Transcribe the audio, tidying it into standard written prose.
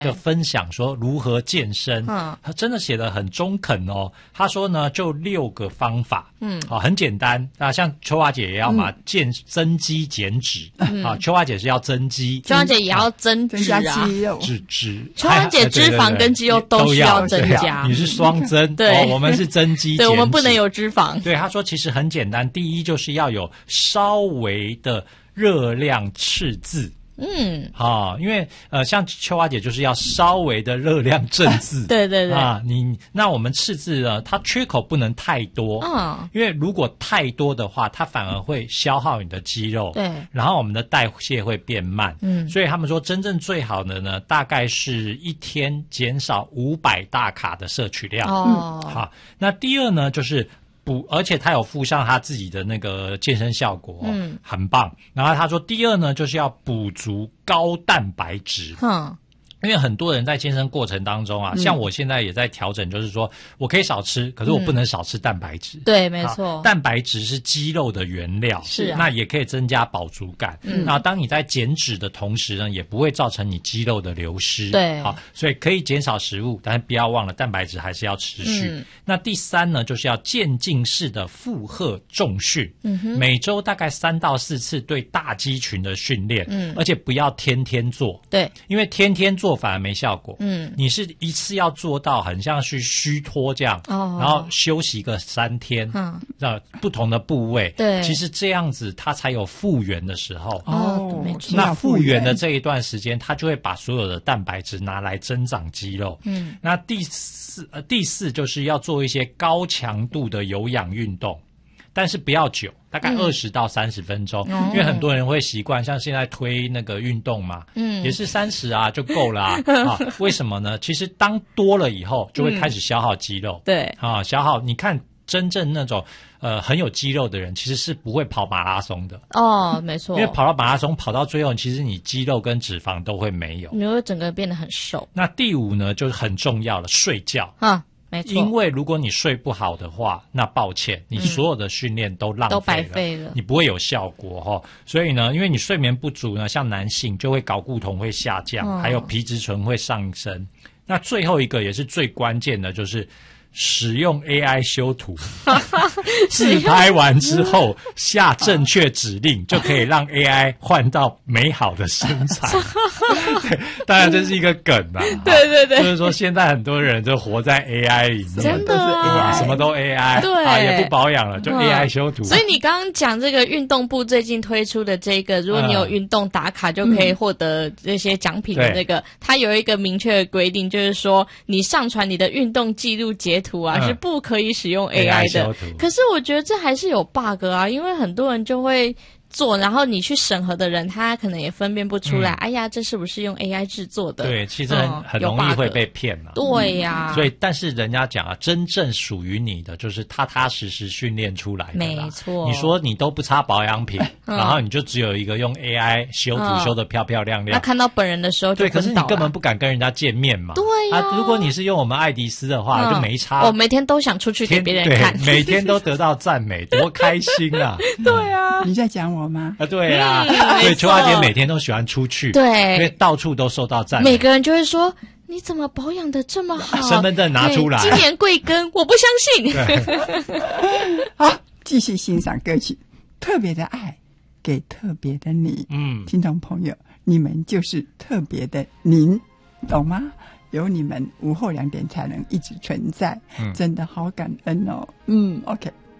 的分享说如何健身，他真的写得很中肯哦。他说呢，就6个方法，很简单啊，像秋华姐也要嘛，增肌减脂，秋华姐是要增肌， 秋华姐也要增脂啊， 脂， 秋华姐脂肪跟肌肉都需要增加， 你是双增，对，我们是增肌减脂， 对，我们不能有脂肪。 对，他说其实很简单，第一就是要有稍微的热量赤字。因为像秋华姐就是要稍微的热量正字， 对对对啊，那我们赤字呢，它缺口不能太多，因为如果太多的话，它反而会消耗你的肌肉，对，然后我们的代谢会变慢，所以他们说真正最好的呢，大概是一天减少500大卡的摄取量，好，那第二呢就是而且他有附上他自己的那个健身效果，很棒。然后他说，第二呢，就是要补足高蛋白质。因为很多人在健身过程当中啊，像我现在也在调整，就是说我可以少吃，可是我不能少吃蛋白质。 对，没错， 蛋白质是肌肉的原料， 是啊， 那也可以增加饱足感。那当你在减脂的同时呢，也不会造成你肌肉的流失。 对， 好，所以可以减少食物，但是不要忘了蛋白质还是要持续。那第三呢，就是要渐进式的负荷重训，每周大概3到4次对大肌群的训练，而且不要天天做。对，因为天天做反而没效果。你是一次要做到很像是虚脱这样，然后休息个3天，不同的部位，对，其实这样子它才有复原的时候。 没错。 那复原的这一段时间，它就会把所有的蛋白质拿来增长肌肉。那第四就是要做一些高强度的有氧运动。但是不要久，大概20到30分钟，因为很多人会习惯，像现在推那个运动嘛，也是30啊就够了啊。为什么呢？其实当多了以后，就会开始消耗肌肉，对消耗。你看真正那种很有肌肉的人，其实是不会跑马拉松的。没错，因为跑到马拉松跑到最后，其实你肌肉跟脂肪都会没有， 你会整个变得很瘦。 那第5呢，就是很重要了，睡觉没错，因为如果你睡不好的话，那抱歉，你所有的训练都浪费了，都白费了，你不会有效果所以呢，因为你睡眠不足呢，像男性就会睾固酮会下降，还有皮质醇会上升。那最后一个也是最关键的，就是使用 AI 修图，自拍完之后下正确指令，就可以让 AI 换到美好的身材。当然这是一个梗啊，对对对，就是说现在很多人就活在 AI 里面， 真的啊， 什么都 AI， 对， 也不保养了，就 AI 修图。 所以你刚刚讲这个运动部最近推出的这个，如果你有运动打卡就可以获得这些奖品的这个，它有一个明确的规定，就是说你上传你的运动记录截图啊，是不可以使用 AI 的。可是我觉得这还是有 bug 啊，因为很多人就会做，然后你去审核的人，他可能也分辨不出来，哎呀，这是不是用 AI 制作的？对， 其实很容易会被骗嘛。 对呀， 所以但是人家讲啊，真正属于你的就是踏踏实实训练出来的。没错，你说你都不擦保养品，然后你就只有一个用 AI 修图修得漂漂亮亮， 那看到本人的时候就对，可是你根本不敢跟人家见面嘛。 对呀， 如果你是用我们爱迪斯的话，就没差。 我每天都想出去给别人看， 每天都得到赞美，多开心啊！ 对啊， 你在讲我吗？ 对啊，所以秋华姐每天都喜欢出去，对，因为到处都受到赞美。 每个人就会说：“你怎么保养的这么好？” 身份证拿出来， 今年贵庚？我不相信。 好，继续欣赏歌曲《特别的爱给特别的你》。听众朋友，你们就是特别的您，懂吗？有你们午后2点才能一直存在，真的好感恩哦。OK。